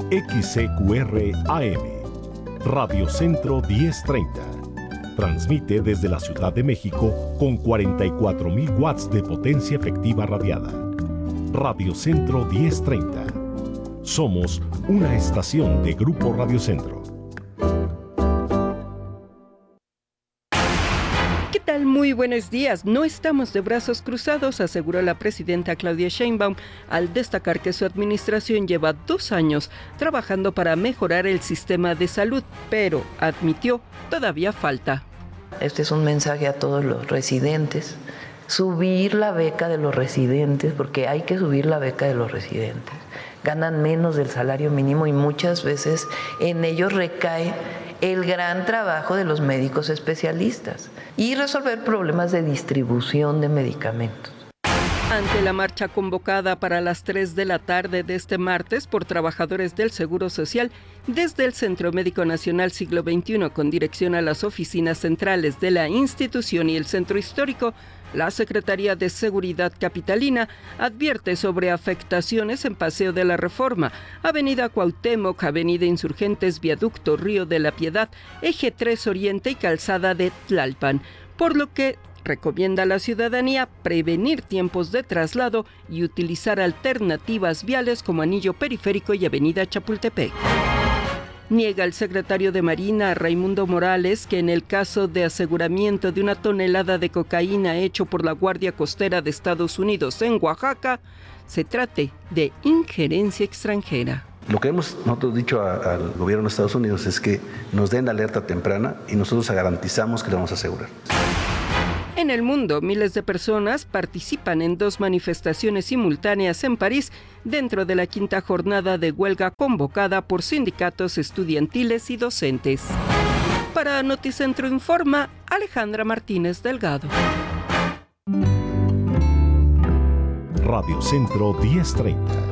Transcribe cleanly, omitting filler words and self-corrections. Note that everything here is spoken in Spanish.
XCQR AM, Radio Centro 1030. Transmite desde la Ciudad de México con 44,000 watts de potencia efectiva radiada. Radio Centro 1030. Somos una estación de Grupo Radio Centro. ¿Qué tal? Muy buenos días. No estamos de brazos cruzados, aseguró la presidenta Claudia Sheinbaum, al destacar que su administración lleva 2 años trabajando para mejorar el sistema de salud, pero admitió, todavía falta. Este es un mensaje a todos los residentes. Subir la beca de los residentes, porque hay que subir la beca de los residentes. Ganan menos del salario mínimo y muchas veces en ellos recae el gran trabajo de los médicos especialistas y resolver problemas de distribución de medicamentos. Ante la marcha convocada para las 3 de la tarde de este martes por trabajadores del Seguro Social, desde el Centro Médico Nacional Siglo XXI con dirección a las oficinas centrales de la institución y el Centro Histórico, la Secretaría de Seguridad Capitalina advierte sobre afectaciones en Paseo de la Reforma, Avenida Cuauhtémoc, Avenida Insurgentes, Viaducto Río de la Piedad, Eje 3 Oriente y Calzada de Tlalpan, por lo que recomienda a la ciudadanía prevenir tiempos de traslado y utilizar alternativas viales como Anillo Periférico y Avenida Chapultepec. Niega el secretario de Marina, Raimundo Morales, que en el caso de aseguramiento de 1 tonelada de cocaína hecho por la Guardia Costera de Estados Unidos en Oaxaca, se trate de injerencia extranjera. Lo que hemos nosotros dicho al gobierno de Estados Unidos es que nos den la alerta temprana y nosotros garantizamos que le vamos a asegurar. En el mundo, miles de personas participan en 2 manifestaciones simultáneas en París dentro de la 5ª jornada de huelga convocada por sindicatos estudiantiles y docentes. Para Noticentro Informa, Alejandra Martínez Delgado. Radio Centro 1030.